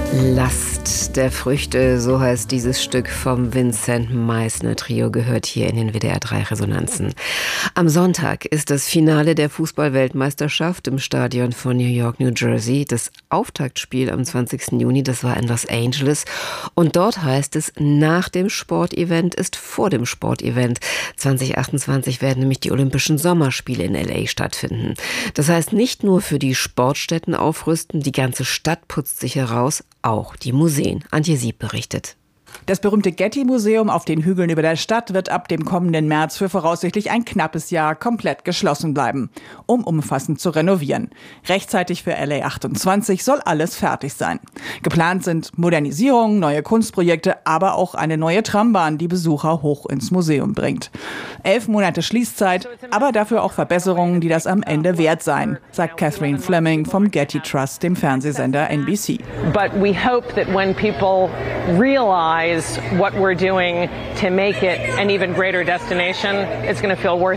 Last der Früchte, so heißt dieses Stück vom Vincent Meissner Trio, gehört hier in den WDR 3 Resonanzen. Am Sonntag ist das Finale der Fußball-Weltmeisterschaft im Stadion von New York, New Jersey. Das Auftaktspiel am 20. Juni, das war in Los Angeles. Und dort heißt es, nach dem Sportevent ist vor dem Sportevent. 2028 werden nämlich die Olympischen Sommerspiele in LA stattfinden. Das heißt, nicht nur für die Sportstätten aufrüsten, die ganze Stadt putzt sich heraus, auch die Museen. Antje Sieb berichtet. Das berühmte Getty-Museum auf den Hügeln über der Stadt wird ab dem kommenden März für voraussichtlich ein knappes Jahr komplett geschlossen bleiben, um umfassend zu renovieren. Rechtzeitig für LA 28 soll alles fertig sein. Geplant sind Modernisierungen, neue Kunstprojekte, aber auch eine neue Trambahn, die Besucher hoch ins Museum bringt. 11 Monate Schließzeit, aber dafür auch Verbesserungen, die das am Ende wert seien, sagt Catherine Fleming vom Getty Trust, dem Fernsehsender NBC. But we hope that when people realize what we're doing to make it an even greater destination, it's going to feel worth